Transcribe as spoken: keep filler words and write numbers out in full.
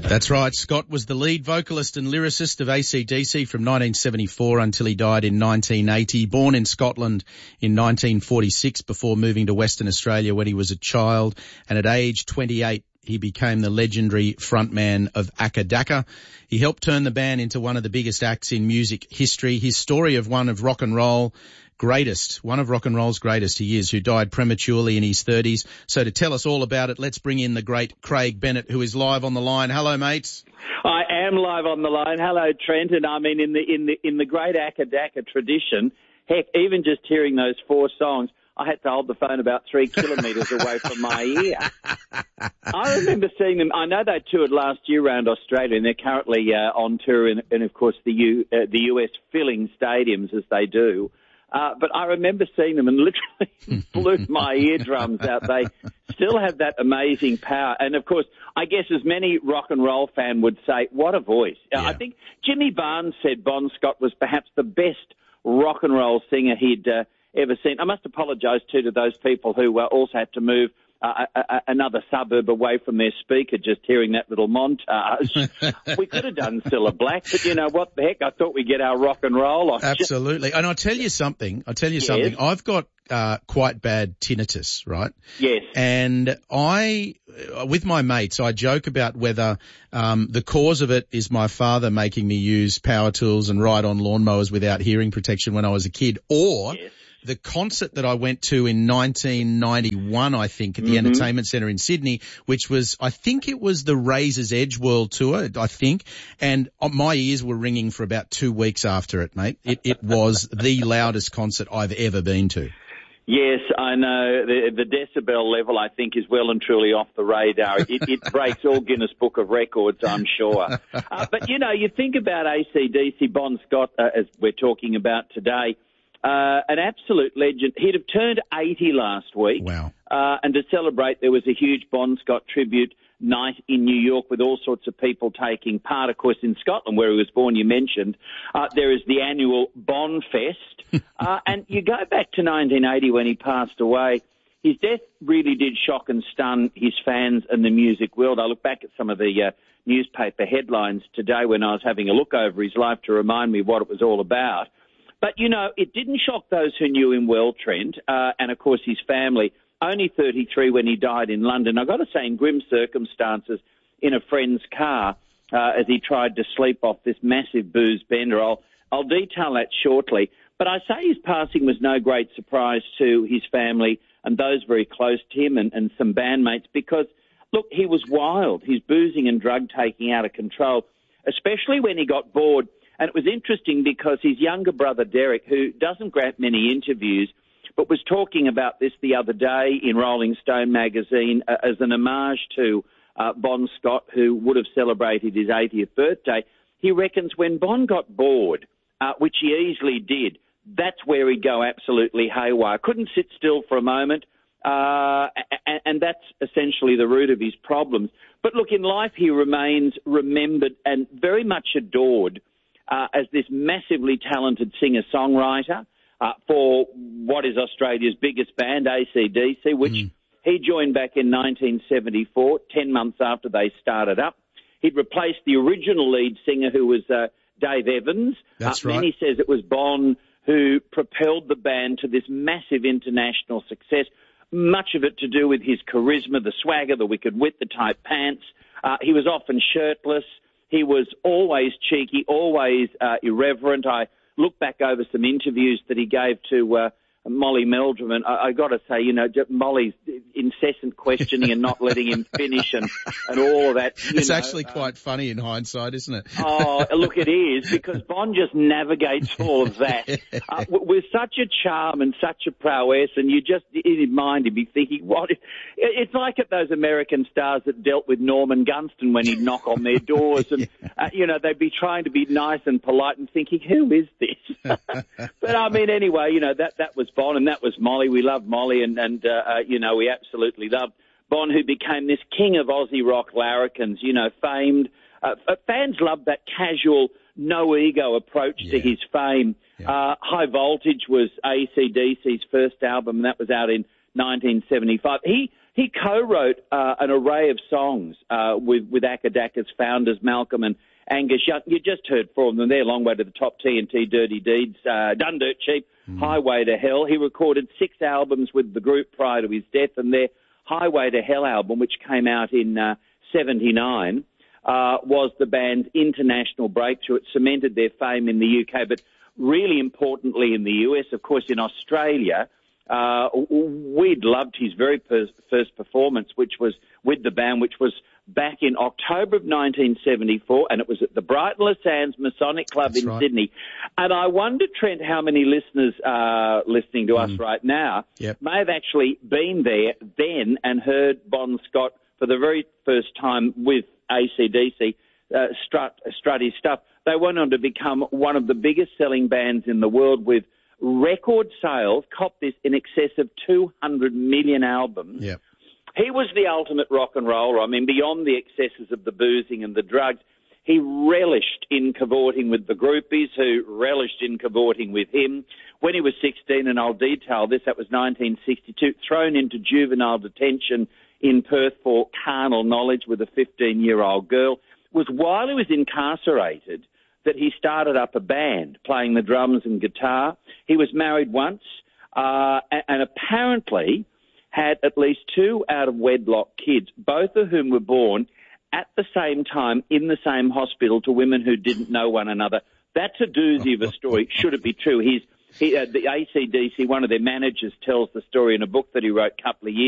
That's right. Scott was the lead vocalist and lyricist of A C D C from nineteen seventy-four until he died in nineteen eighty. Born in Scotland in nineteen forty-six before moving to Western Australia when he was a child. And at age twenty-eight, he became the legendary frontman of Acca Dacca. He helped turn the band into one of the biggest acts in music history. His story of one of rock and roll greatest, one of rock and roll's greatest he is, who died prematurely in his thirties. So to tell us all about it, let's bring in the great Craig Bennett, who is live on the line. Hello, mates. I am live on the line. Hello, Trent. And I mean, in the in the in the great Acca Dacca tradition, heck, even just hearing those four songs, I had to hold the phone about three kilometres away from my ear. I remember seeing them. I know they toured last year around Australia, and they're currently uh, on tour in, in, of course, the U, uh, the U S filling stadiums as they do. Uh, but I remember seeing them and literally blew my eardrums out. They still have that amazing power. And, of course, I guess as many rock and roll fan would say, what a voice. Yeah. I think Jimmy Barnes said Bon Scott was perhaps the best rock and roll singer he'd uh, ever seen. I must apologise, too, to those people who uh, also had to move Uh, a, a, another suburb away from their speaker, just hearing that little montage. We could have done Cilla Black, but you know what the heck? I thought we'd get our rock and roll on. Absolutely. And I'll tell you something. I'll tell you yes. something. I've got uh, quite bad tinnitus, right? Yes. And I, with my mates, I joke about whether um, the cause of it is my father making me use power tools and ride on lawnmowers without hearing protection when I was a kid, or yes. the concert that I went to in nineteen ninety-one, I think, at the mm-hmm. Entertainment Centre in Sydney, which was, I think it was the Razor's Edge World Tour, I think, and my ears were ringing for about two weeks after it, mate. It, it was the loudest concert I've ever been to. Yes, I know. The, the decibel level, I think, is well and truly off the radar. It, it breaks all Guinness Book of Records, I'm sure. Uh, but, you know, you think about A C D C, Bon Scott, uh, as we're talking about today, Uh, an absolute legend. He'd have turned eighty last week. Wow. Uh, and to celebrate, there was a huge Bon Scott tribute night in New York with all sorts of people taking part. Of course, in Scotland, where he was born, you mentioned, uh, there is the annual Bon Fest. uh, and you go back to nineteen eighty when he passed away. His death really did shock and stun his fans and the music world. I look back at some of the uh, newspaper headlines today when I was having a look over his life to remind me what it was all about. But, you know, it didn't shock those who knew him well, Trent, uh, and, of course, his family. Only thirty-three when he died in London. I've got to say, in grim circumstances, in a friend's car, uh, as he tried to sleep off this massive booze bender. I'll, I'll detail that shortly. But I say his passing was no great surprise to his family and those very close to him and, and some bandmates because, look, he was wild. His boozing and drug-taking out of control, especially when he got bored. And it was interesting because his younger brother, Derek, who doesn't grant many interviews, but was talking about this the other day in Rolling Stone magazine uh, as an homage to uh, Bon Scott, who would have celebrated his eightieth birthday. He reckons when Bon got bored, uh, which he easily did, that's where he'd go absolutely haywire. Couldn't sit still for a moment, uh, and, and that's essentially the root of his problems. But look, in life he remains remembered and very much adored Uh, as this massively talented singer-songwriter uh, for what is Australia's biggest band, A C D C, which mm. he joined back in nineteen seventy-four, ten months after they started up. He'd replaced the original lead singer, who was uh, Dave Evans. That's uh, right. Then he says it was Bon who propelled the band to this massive international success, much of it to do with his charisma, the swagger, the wicked wit, the tight pants. Uh, he was often shirtless. He was always cheeky, always uh, irreverent. I look back over some interviews that he gave to uh, Molly Meldrum, and I, I got to say, you know, Molly's incessant questioning and not letting him finish and, and all of that. It's know, actually quite um, funny in hindsight, isn't it? Oh, look, it is, because Bon just navigates all of that uh, with such a charm and such a prowess, and you just, in your mind, you'd be thinking, what? It's like at those American stars that dealt with Norman Gunston when he'd knock on their doors, and, yeah. uh, you know, they'd be trying to be nice and polite and thinking, who is this? But, I mean, anyway, you know, that, that was Bon, and that was Molly. We loved Molly, and, and uh, uh, you know, we absolutely loved Bon, who became this king of Aussie rock larrikins, you know, famed. Uh, fans loved that casual, no-ego approach yeah. to his fame. Yeah. Uh, High Voltage was A C D C's first album, and that was out in nineteen seventy-five. He He co-wrote uh, an array of songs uh, with, with Akadaka's founders, Malcolm and Angus Young. You just heard from them there, Long Way to the Top, T N T, Dirty Deeds, uh, Done Dirt Cheap, mm. Highway to Hell. He recorded six albums with the group prior to his death, and their Highway to Hell album, which came out in uh, seventy-nine, uh, was the band's international breakthrough. It cemented their fame in the U K, but really importantly in the U S, of course, in Australia. Uh, we'd loved his very per- first performance, which was with the band, which was back in October of nineteen seventy-four, and it was at the Brighton Le Sands Masonic Club That's in right. Sydney. And I wonder, Trent, how many listeners uh, listening to mm. us right now yep. may have actually been there then and heard Bon Scott for the very first time with A C D C uh, strut, strut his stuff. They went on to become one of the biggest selling bands in the world with record sales, cop this, in excess of two hundred million albums. Yep. He was the ultimate rock and roller. I mean, beyond the excesses of the boozing and the drugs, he relished in cavorting with the groupies who relished in cavorting with him. When he was sixteen, and I'll detail this, that was nineteen sixty-two, thrown into juvenile detention in Perth for carnal knowledge with a fifteen-year-old girl, was while he was incarcerated that he started up a band playing the drums and guitar. He was married once uh, and apparently had at least two out-of-wedlock kids, both of whom were born at the same time in the same hospital to women who didn't know one another. That's a doozy of a story, should it be true. He's, he, uh, the A C D C, one of their managers, tells the story in a book that he wrote a couple of years